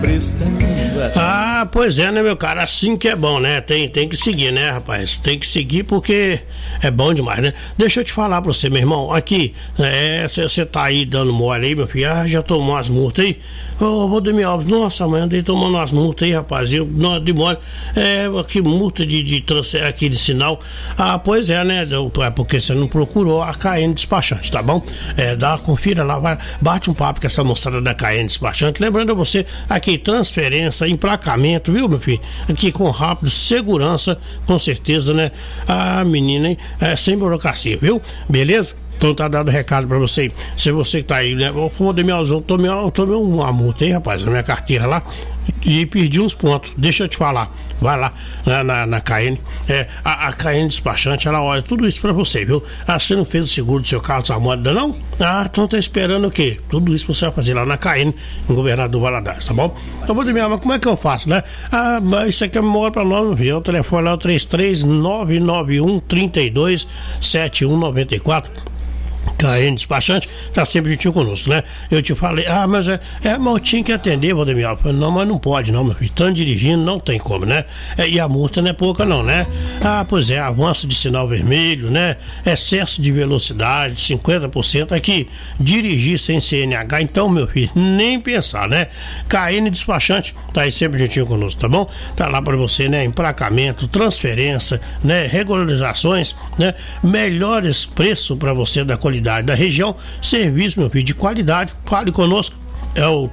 Ah, pois é, né, meu cara? Assim que é bom, né? Tem que seguir, né, rapaz? Tem que seguir porque é bom demais, né? Deixa eu te falar pra você, meu irmão. Aqui, você tá aí dando mole aí, meu filho. Já tomou umas multas aí? Ô, Valdemir Alves, nossa, mãe, andei tomando umas multas aí, rapaz. Eu, não, de mole. Que multa de transfer aqui de sinal. Ah, pois é, né? É porque você não procurou a KN Despachante, tá bom? Confira lá, vai, bate um papo com essa moçada da KN Despachante. Lembrando a você, aqui, transferência, emplacamento, viu, meu filho? Aqui com rápido, segurança, com certeza, né? A menina, hein? Sem burocracia, viu? Beleza? Então tá dado recado pra você. Se você que tá aí, né? Eu tomei uma multa aí, rapaz, na minha carteira lá e perdi uns pontos. Deixa eu te falar. Vai lá na KN. A KN Despachante, ela olha tudo isso pra você, viu? Você não fez o seguro do seu carro, sua moto ainda não? Então tá esperando o quê? Tudo isso você vai fazer lá na KN, em Governador Valadares, tá bom? Então vou dizer, mas como é que eu faço, né? Mas isso aqui é memória pra nós, viu? O telefone lá é o 33991327194. KN Despachante tá sempre juntinho conosco, né? Eu te falei, mas eu tinha que atender, Valdemir. Não, mas não pode não, meu filho. Estando dirigindo, não tem como, né? E a multa não é pouca não, né? Pois é, avanço de sinal vermelho, né? Excesso de velocidade, 50% aqui, dirigir sem CNH, então, meu filho, nem pensar, né? KN Despachante tá aí sempre juntinho conosco, tá bom? Tá lá pra você, né? Emplacamento, transferência, né? Regularizações, né? Melhores preços pra você da qualidade da região, serviço, meu filho, de qualidade. Fale conosco, é o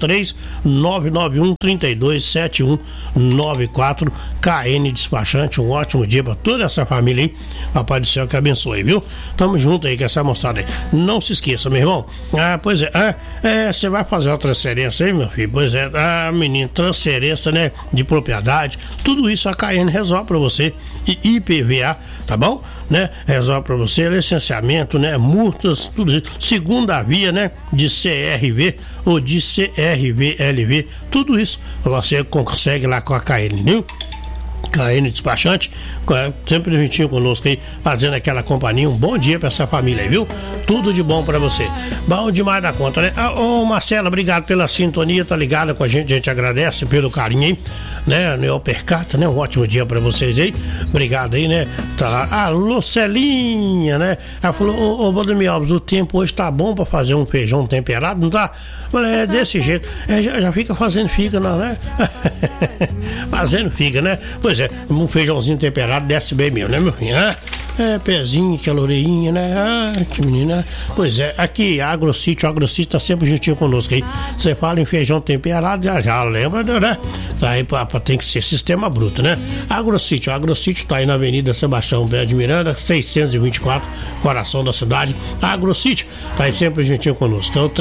33991327194, KN Despachante. Um ótimo dia pra toda essa família aí, Papai do Céu que abençoe, viu? Tamo junto aí com essa moçada aí. Não se esqueça, meu irmão. Pois é, você vai fazer uma transferência aí, meu filho? Pois é, menino, transferência, né, de propriedade, tudo isso a KN resolve pra você. E IPVA, tá bom? Né? Resolve pra você, licenciamento, né, multas, tudo isso, segunda via, né, de CRV ou de CRV-LV, tudo isso você consegue lá com a KN, viu? KN Despachante, sempre juntinho conosco aí, fazendo aquela companhia. Um bom dia pra essa família aí, viu? Tudo de bom pra você. Bom demais da conta, né? Ô Marcela, obrigado pela sintonia, tá ligada com a gente agradece pelo carinho aí, né? No Percata, né? Um ótimo dia pra vocês aí, obrigado aí, né? Tá lá, a Lucelinha, né? Ela falou, ô Valdemir Alves, o tempo hoje tá bom pra fazer um feijão temperado, não tá? Falei, desse jeito, já fica fazendo figa, não, né? Fazendo figa, né? Pois é, um feijãozinho temperado desce bem mesmo, né, meu filho? Pezinho, aquela orelhinha, né? Que menina. Pois é, aqui, Agrosítio tá sempre juntinho conosco aí. Você fala em feijão temperado, já lembra, né? Tá aí tem que ser sistema bruto, né? Agrosítio tá aí na Avenida Sebastião Pé de Miranda, 624, coração da cidade. Agrosítio tá aí sempre juntinho conosco. É o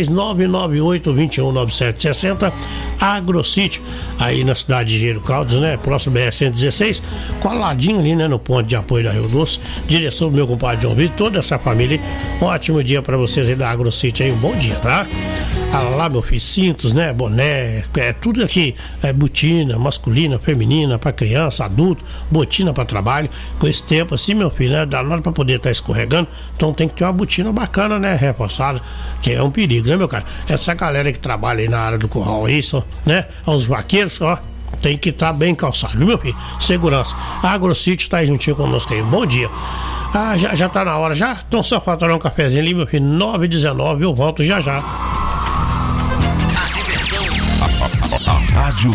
33998219760. Agrosítio, aí na cidade de Engenheiro Caldas, né? Próximo BR-116, coladinho ali, né? No ponto de apoio da Rio Doce. Direção do meu compadre João Vitor, toda essa família. Um ótimo dia pra vocês aí da Agrocity aí, um bom dia, tá? Lá, meu filho, cintos, né? Boné, tudo aqui, botina, masculina, feminina, pra criança, adulto, botina pra trabalho. Com esse tempo assim, meu filho, né? Dá nada pra poder estar escorregando, então tem que ter uma botina bacana, né? Reforçada, que é um perigo, né, meu cara? Essa galera que trabalha aí na área do curral aí, né? Os vaqueiros, ó, tem que estar bem calçado, viu, meu filho? Segurança. A Agrocity tá aí juntinho conosco aí. Bom dia. Já tá na hora, já? Então só faltará um cafezinho ali, meu filho. 9h19, eu volto já. A Rádio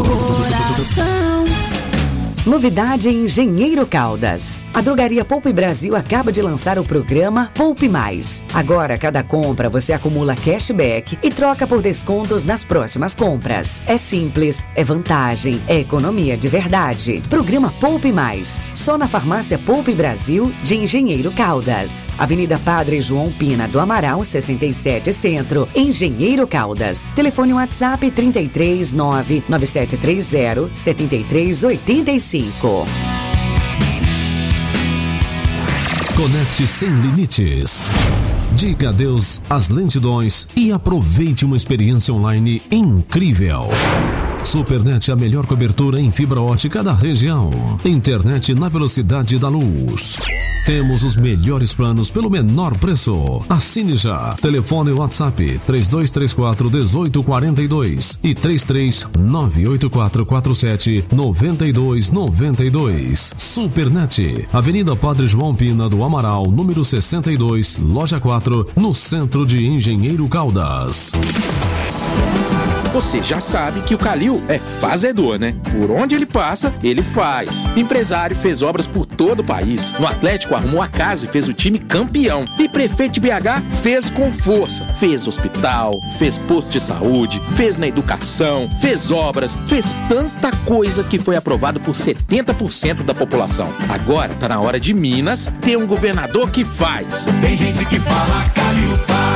Novidade em Engenheiro Caldas. A Drogaria Poupe Brasil acaba de lançar o programa Poupe Mais. Agora, cada compra você acumula cashback e troca por descontos nas próximas compras. É simples, é vantagem, é economia de verdade. Programa Poupe Mais, só na Farmácia Poupe Brasil de Engenheiro Caldas. Avenida Padre João Pina do Amaral, 67 Centro, Engenheiro Caldas. Telefone WhatsApp 33997307385. Conecte sem limites. Diga adeus às lentidões e aproveite uma experiência online incrível. Supernet, a melhor cobertura em fibra ótica da região. Internet na velocidade da luz. Temos os melhores planos pelo menor preço. Assine já. Telefone WhatsApp 3234-1842 e 3398447-9292. Supernet, Avenida Padre João Pina do Amaral, número 62, loja 4, no centro de Engenheiro Caldas. Você já sabe que o Calil é fazedor, né? Por onde ele passa, ele faz. Empresário, fez obras por todo o país. No Atlético, arrumou a casa e fez o time campeão. E prefeito de BH fez com força. Fez hospital, fez posto de saúde, fez na educação, fez obras, fez tanta coisa que foi aprovado por 70% da população. Agora tá na hora de Minas ter um governador que faz. Tem gente que fala Calil faz.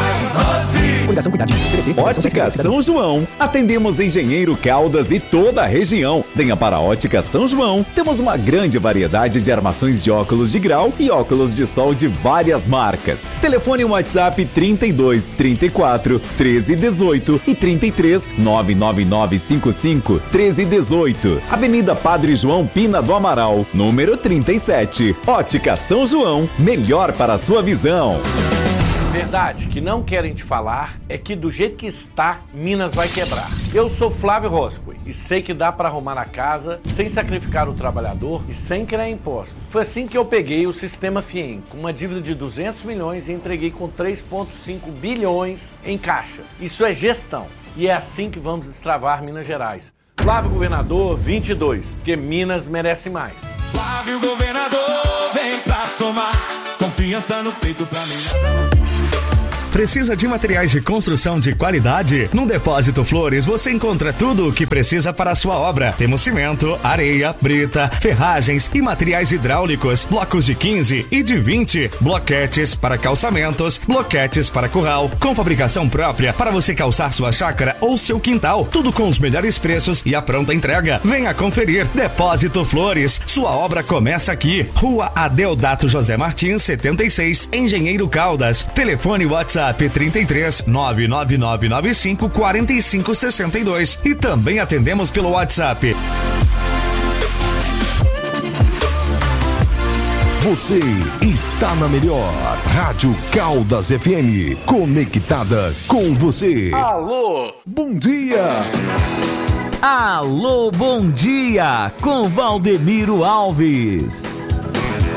Ótica São João. Atendemos Engenheiro Caldas e toda a região. Venha para a Ótica São João. Temos uma grande variedade de armações de óculos de grau e óculos de sol de várias marcas. Telefone WhatsApp 32 34 13 18 e 33 99955 13 18. Avenida Padre João Pina do Amaral, número 37. Ótica São João, melhor para a sua visão. Verdade que não querem te falar é que do jeito que está, Minas vai quebrar. Eu sou Flávio Roscoe e sei que dá para arrumar a casa sem sacrificar o trabalhador e sem criar impostos. Foi assim que eu peguei o Sistema FIEM, com uma dívida de 200 milhões e entreguei com 3,5 bilhões em caixa. Isso é gestão e é assim que vamos destravar Minas Gerais. Flávio Governador 22, porque Minas merece mais. Flávio Governador, vem pra somar. Confiança no peito pra mim. Precisa de materiais de construção de qualidade? No Depósito Flores você encontra tudo o que precisa para a sua obra. Temos cimento, areia, brita, ferragens e materiais hidráulicos, blocos de 15 e de 20, bloquetes para calçamentos, bloquetes para curral, com fabricação própria para você calçar sua chácara ou seu quintal. Tudo com os melhores preços e a pronta entrega. Venha conferir. Depósito Flores, sua obra começa aqui. Rua Adeodato José Martins, 76, Engenheiro Caldas. Telefone WhatsApp 33 99995 4562 e também atendemos pelo WhatsApp. Você está na melhor Rádio Caldas FM, conectada com você. Alô, bom dia. Alô, bom dia, com Valdemiro Alves.